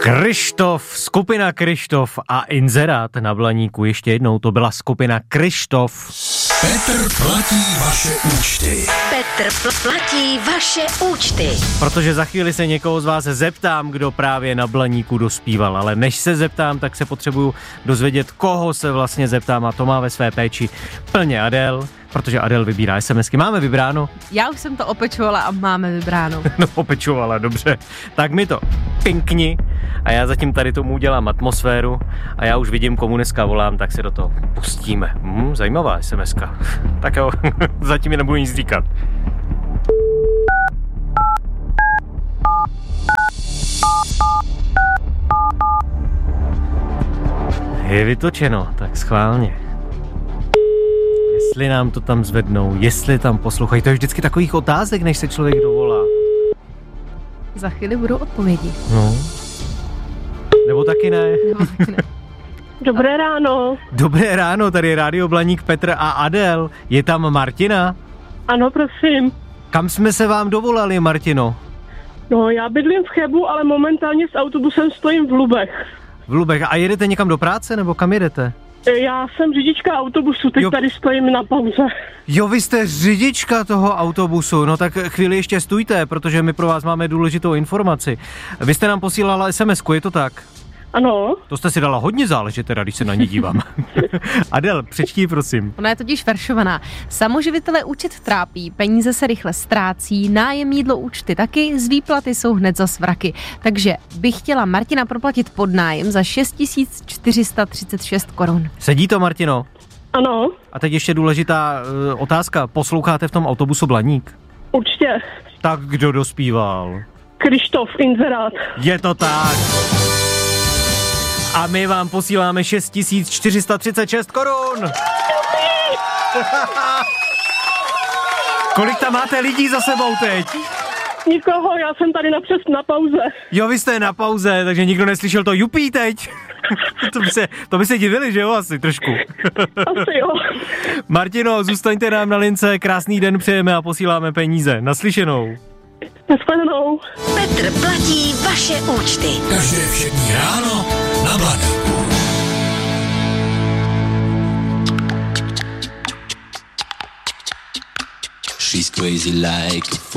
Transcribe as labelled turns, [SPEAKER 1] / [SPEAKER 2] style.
[SPEAKER 1] Kryštof, skupina Kryštof a Inzerát na Blaníku. Ještě jednou, to byla skupina Kryštof.
[SPEAKER 2] Petr platí vaše účty.
[SPEAKER 3] Petr platí vaše účty.
[SPEAKER 1] Protože za chvíli se někoho z vás zeptám, kdo právě na Blaníku dospíval, ale než se zeptám, tak se potřebuju dozvědět, koho se vlastně zeptám, a to má ve své péči plně Adel, protože Adel vybírá SMSky. Máme vybráno?
[SPEAKER 4] Já už jsem to opečovala a máme vybráno.
[SPEAKER 1] No, opečovala, dobře. Tak mi to pinkni a já zatím tady tomu udělám atmosféru a já už vidím, komu dneska volám, tak se do toho pustíme. Zajímavá SMSka. Tak jo, zatím mi nebudu nic říkat. Je vytočeno, tak schválně. Jestli nám to tam zvednou, jestli tam poslouchají, to je vždycky takových otázek, než se člověk dovolá.
[SPEAKER 4] Za chvíli budou odpovědi.
[SPEAKER 1] No. Nebo taky ne.
[SPEAKER 5] Dobré ráno.
[SPEAKER 1] Dobré ráno, tady je Rádio Blaník, Petr a Adel. Je tam Martina?
[SPEAKER 5] Ano, prosím.
[SPEAKER 1] Kam jsme se vám dovolali, Martino?
[SPEAKER 5] No, já bydlím v Chebu, ale momentálně s autobusem stojím v Lubech.
[SPEAKER 1] V Lubech. A jedete někam do práce, nebo kam jedete?
[SPEAKER 5] Já jsem řidička autobusu, teď tady stojím na pauze.
[SPEAKER 1] Jo, vy jste řidička toho autobusu, no tak chvíli ještě stůjte, protože my pro vás máme důležitou informaci. Vy jste nám posílala SMS-ku, je to tak?
[SPEAKER 5] Ano.
[SPEAKER 1] To jste si dala hodně záležet teda, když se na ní dívám. Adel, přečti, prosím.
[SPEAKER 4] Ona je totiž veršovaná. Samoživitelé účet trápí, peníze se rychle ztrácí, nájem, jídlo, účty taky, z výplaty jsou hned za svraky. Takže bych chtěla Martina proplatit podnájem za 6 436 korun.
[SPEAKER 1] Sedí to, Martino?
[SPEAKER 5] Ano.
[SPEAKER 1] A teď ještě důležitá otázka. Posloucháte v tom autobusu Blaník?
[SPEAKER 5] Určitě.
[SPEAKER 1] Tak kdo dospíval?
[SPEAKER 5] Kryštof, Inzerát.
[SPEAKER 1] Je to tak. A my vám posíláme 6 436 korun. Kolik tam máte lidí za sebou teď?
[SPEAKER 5] Nikoho, já jsem tady na pauze.
[SPEAKER 1] Jo, vy jste na pauze, takže nikdo neslyšel to jupí teď. to by se divili, že jo, asi trošku.
[SPEAKER 5] Asi jo.
[SPEAKER 1] Martino, zůstaňte nám na lince, krásný den přejeme a posíláme peníze. Naslyšenou.
[SPEAKER 5] Nashledanou.
[SPEAKER 3] Petr platí vaše účty.
[SPEAKER 2] Každé všední ráno na Blaníku.
[SPEAKER 6] She's crazy like